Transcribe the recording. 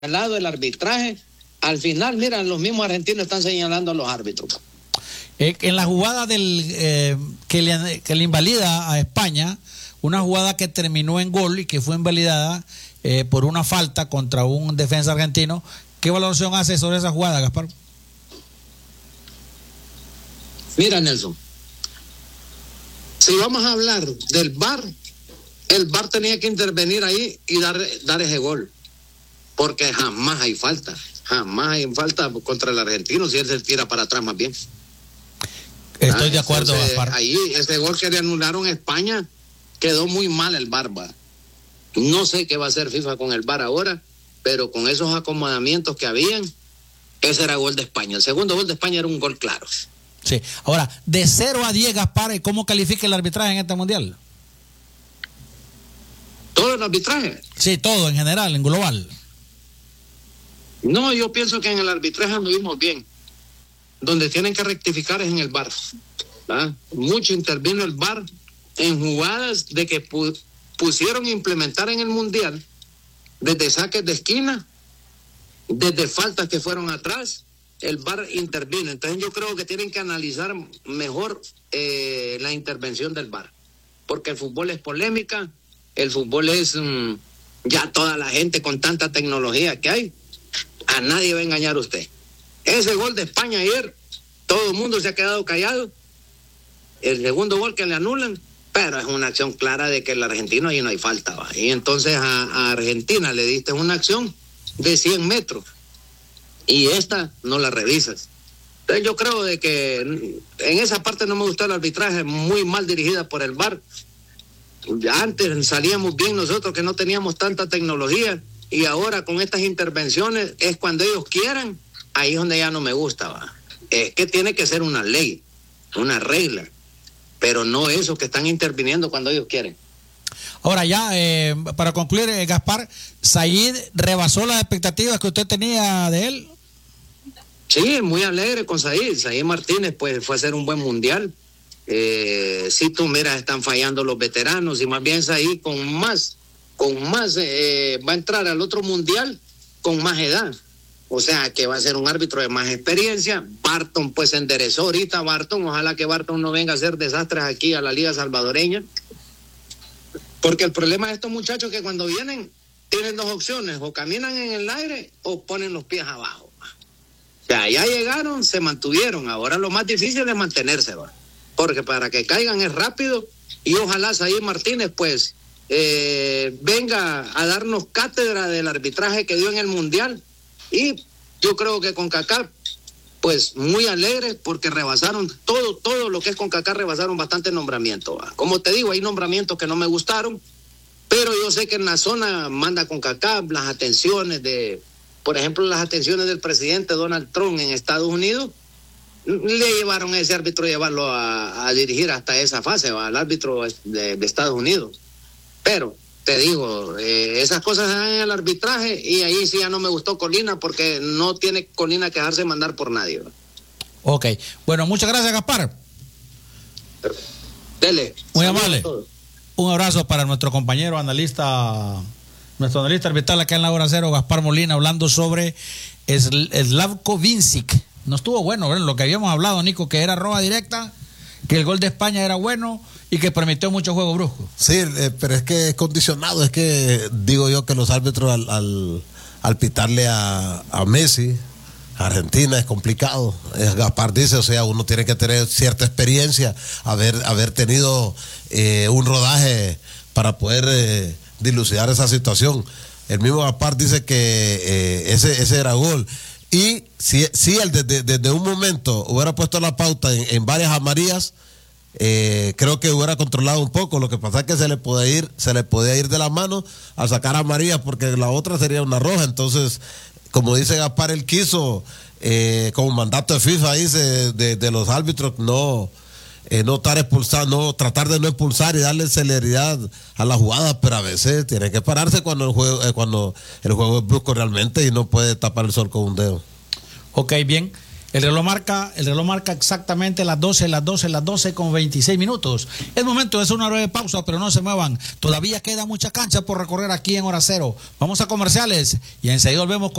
lado del arbitraje. Al final, mira, los mismos argentinos están señalando a los árbitros. En la jugada que le invalida a España, una jugada que terminó en gol y que fue invalidada por una falta contra un defensa argentino, ¿qué valoración hace sobre esa jugada, Gaspar? Mira, Nelson, si vamos a hablar del VAR, el VAR tenía que intervenir ahí y dar ese gol, porque jamás hay falta contra el argentino si él se tira para atrás más bien. Estoy de acuerdo, entonces, Gaspar. Ahí ese gol que le anularon a España quedó muy mal el VAR. No sé qué va a hacer FIFA con el VAR ahora, pero con esos acomodamientos que habían, ese era gol de España. El segundo gol de España era un gol claro. Sí. Ahora, de 0 a 10, Gaspar, ¿cómo califica el arbitraje en este mundial? ¿Todo el arbitraje? Sí, todo en general, en global. No, yo pienso que en el arbitraje anduvimos bien. Donde tienen que rectificar es en el VAR. ¿verdad? Mucho intervino el VAR en jugadas de que pusieron a implementar en el mundial, desde saques de esquina, desde faltas que fueron atrás, el VAR intervino. Entonces yo creo que tienen que analizar mejor la intervención del VAR, porque el fútbol es polémica, el fútbol es ya toda la gente con tanta tecnología que hay, a nadie va a engañar usted. Ese gol de España ayer, todo el mundo se ha quedado callado. El segundo gol que le anulan, pero es una acción clara de que el argentino ahí no hay falta, ¿va? Y entonces a Argentina le diste una acción de 100 metros y esta no la revisas. Entonces yo creo de que en esa parte no me gustó el arbitraje, muy mal dirigida por el VAR. Antes salíamos bien nosotros que no teníamos tanta tecnología y ahora con estas intervenciones es cuando ellos quieran, ahí es donde ya no me gusta, ¿va? Es que tiene que ser una ley, una regla, pero no eso que están interviniendo cuando ellos quieren. Ahora ya, para concluir, Gaspar, ¿Said rebasó las expectativas que usted tenía de él? Sí, muy alegre con Said. Said Martínez pues fue a hacer un buen mundial. Si tú miras, están fallando los veteranos y más bien Said con más va a entrar al otro mundial con más edad. O sea, que va a ser un árbitro de más experiencia. Barton pues se enderezó ahorita, ojalá que Barton no venga a hacer desastres aquí a la Liga Salvadoreña. Porque el problema de estos muchachos es que cuando vienen tienen dos opciones, o caminan en el aire o ponen los pies abajo. O sea, ya llegaron, se mantuvieron, ahora lo más difícil es mantenerse, ¿va? Porque para que caigan es rápido y ojalá Said Martínez pues venga a darnos cátedra del arbitraje que dio en el Mundial. Y yo creo que CONCACAF, pues muy alegres porque rebasaron todo lo que es CONCACAF, rebasaron bastante nombramiento. Como te digo, hay nombramientos que no me gustaron, pero yo sé que en la zona manda CONCACAF las atenciones por ejemplo, las atenciones del presidente Donald Trump en Estados Unidos, le llevaron a ese árbitro, llevarlo a dirigir hasta esa fase, al árbitro de Estados Unidos. Pero te digo, esas cosas se dan en el arbitraje y ahí sí ya no me gustó Colina porque no tiene Colina que dejarse mandar por nadie, ¿va? Ok, bueno, muchas gracias, Gaspar. Dele. Muy amable. Un abrazo para nuestro compañero analista arbitral acá en la hora cero, Gaspar Molina, hablando sobre Slavko Vincic. No estuvo bueno, ¿verdad? Lo que habíamos hablado, Nico, que era roja directa, que el gol de España era bueno y que permitió mucho juego brusco. Sí, pero es que es condicionado, es que digo yo que los árbitros al pitarle a Messi, a Argentina, es complicado. Gaspar dice, o sea, uno tiene que tener cierta experiencia, haber tenido un rodaje para poder dilucidar esa situación. El mismo Gaspar dice que ese era gol. Y si él desde un momento hubiera puesto la pauta en varias amarillas, creo que hubiera controlado un poco. Lo que pasa es que se le podía ir de la mano al sacar amarillas, porque la otra sería una roja. Entonces, como dice Gaspar, él quiso, como mandato de FIFA dice, de los árbitros, no estar expulsando, tratar de no expulsar y darle celeridad a la jugada, pero a veces tiene que pararse cuando el juego es brusco realmente y no puede tapar el sol con un dedo. Ok, bien. El reloj marca exactamente las 12 con 26 minutos. Es momento de hacer una breve pausa, pero no se muevan. Todavía queda mucha cancha por recorrer aquí en Hora Cero. Vamos a comerciales y enseguida volvemos con